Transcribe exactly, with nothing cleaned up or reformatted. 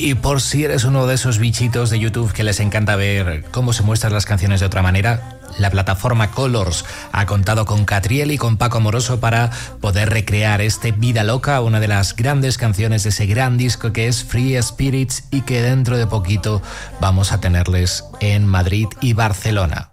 Y por si eres uno de esos bichitos de YouTube que les encanta ver cómo se muestran las canciones de otra manera, la plataforma Colors ha contado con Catriel y con Paco Amoroso para poder recrear este Vida Loca, una de las grandes canciones de ese gran disco que es Free Spirits y que dentro de poquito vamos a tenerles en Madrid y Barcelona.